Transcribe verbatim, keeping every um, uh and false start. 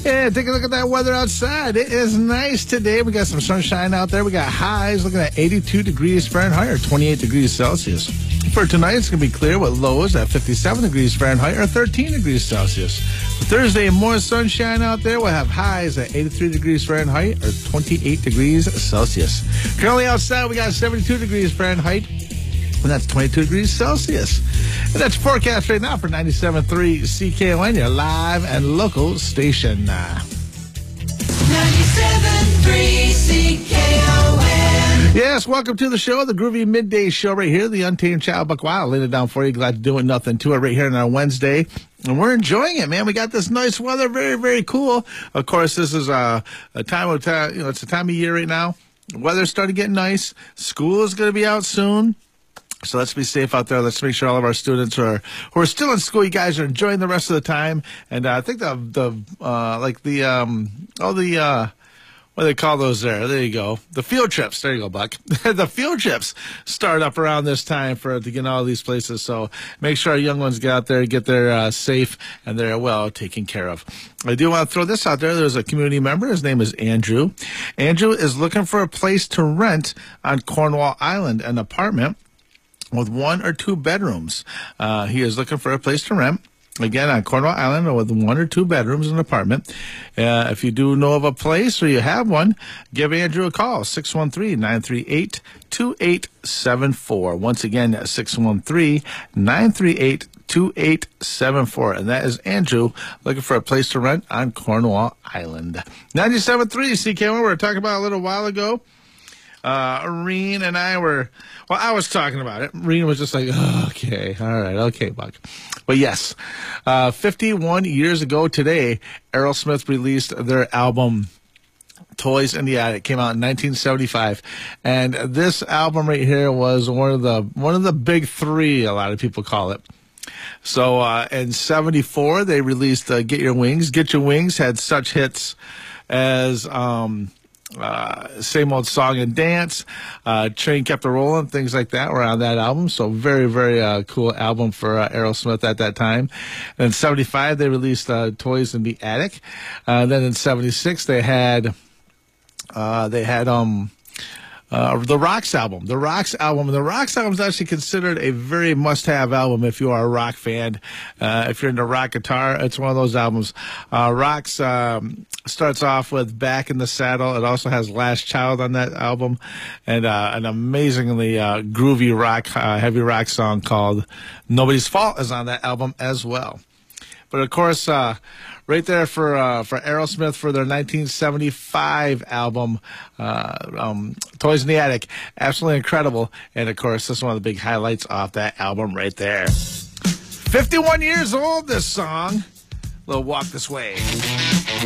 Yeah, take a look at that weather outside. It is nice today. We got some sunshine out there. We got highs looking at eighty-two degrees Fahrenheit or twenty-eight degrees Celsius. For tonight, it's going to be clear with lows at fifty-seven degrees Fahrenheit or thirteen degrees Celsius. For Thursday, more sunshine out there. We'll have highs at eighty-three degrees Fahrenheit or twenty-eight degrees Celsius. Currently outside, we got seventy-two degrees Fahrenheit. And that's twenty-two degrees Celsius. And that's forecast right now for ninety-seven point three C K O N, your live and local station. ninety-seven point three C K O N. Yes, welcome to the show, the Groovy Midday Show right here, the Untamed Child Buck Wild. Laying it down for you. Glad to do it. Nothing to it right here on our Wednesday. And we're enjoying it, man. We got this nice weather. Very, very cool. Of course, this is a, a time of time, you know, it's a time of year right now. The weather's starting to get nice. School is going to be out soon. So let's be safe out there. Let's make sure all of our students are who are still in school, you guys are enjoying the rest of the time. And uh, I think the the uh, like the um all the uh what do they call those there? There you go. The field trips. There you go, Buck. The field trips start up around this time for to get all these places. So make sure our young ones get out there, get there uh, safe, and they're well taken care of. I do want to throw this out there. There's a community member. His name is Andrew. Andrew is looking for a place to rent on Cornwall Island, an apartment with one or two bedrooms. Uh, he is looking for a place to rent. Again, on Cornwall Island, with one or two bedrooms in an apartment. Uh, if you do know of a place or you have one, give Andrew a call, six one three, nine three eight, two eight seven four. Once again, six one three, nine three eight, two eight seven four. And that is Andrew looking for a place to rent on Cornwall Island. ninety-seven point three C K O N, we were talking about a little while ago. Uh, Reen and I were, well, I was talking about it. Reen was just like, oh, okay, all right, okay, Buck. But yes, uh, fifty-one years ago today, Aerosmith released their album, Toys in the Attic. Came out in nineteen seventy-five. And this album right here was one of the, one of the big three, a lot of people call it. So, uh, in seventy-four, they released uh, Get Your Wings. Get Your Wings had such hits as, um, Uh, Same Old Song and Dance, uh, Train Kept a Rolling, things like that were on that album. So very, very uh, cool album for uh, Aerosmith at that time. And in seventy-five, they released uh, Toys in the Attic. Uh, then in seventy-six, they had uh, they had um. Uh, the Rocks album. The Rocks album. The Rocks album is actually considered a very must-have album if you are a rock fan. Uh, if you're into rock guitar, it's one of those albums. Uh, Rocks um, starts off with Back in the Saddle. It also has Last Child on that album. And uh, an amazingly uh, groovy rock, uh, heavy rock song called Nobody's Fault is on that album as well. But of course, uh, right there for uh, for Aerosmith for their nineteen seventy-five album, uh, um, Toys in the Attic, absolutely incredible. And of course, this is one of the big highlights off that album right there. fifty-one years old, this song. Little Walk This Way.